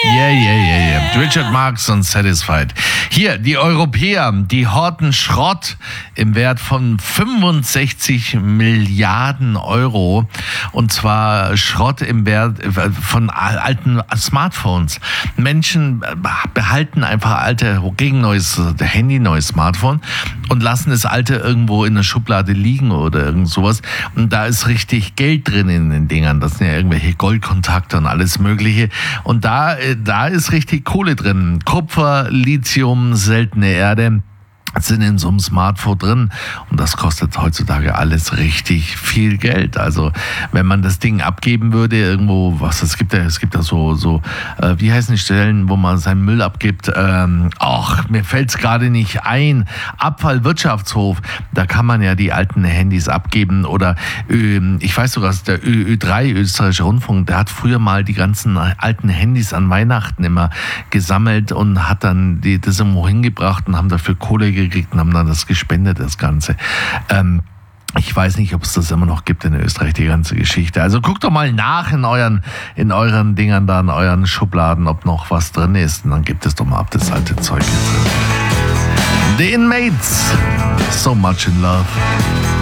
Yeah. Richard Marx und Satisfied. Hier, die Europäer, die horten Schrott im Wert von 65 Milliarden Euro. Und zwar Schrott im Wert von alten Smartphones. Menschen behalten einfach gegen neues Handy, neues Smartphone und lassen das alte irgendwo in der Schublade liegen oder irgend sowas. Und da ist richtig Geld drin in den Dingern. Das sind ja irgendwelche Goldkontakte und alles Mögliche. Und da ist richtig Kohle drin. Kupfer, Lithium, seltene Erde sind in so einem Smartphone drin und das kostet heutzutage alles richtig viel Geld. Also wenn man das Ding abgeben würde irgendwo, es gibt da so wie heißen die Stellen, wo man seinen Müll abgibt? Mir fällt's gerade nicht ein. Abfallwirtschaftshof, da kann man ja die alten Handys abgeben oder ich weiß sogar, der Ö3, Österreichische Rundfunk, der hat früher mal die ganzen alten Handys an Weihnachten immer gesammelt und hat dann das irgendwo hingebracht und haben dafür Kohle gekriegt und haben dann das gespendet, das Ganze. Ich weiß nicht, ob es das immer noch gibt in Österreich, die ganze Geschichte. Also guckt doch mal nach in euren Dingern da, in euren Schubladen, ob noch was drin ist. Und dann gebt es doch mal ab, das alte Zeug hier drin. The Inmates, So Much in Love.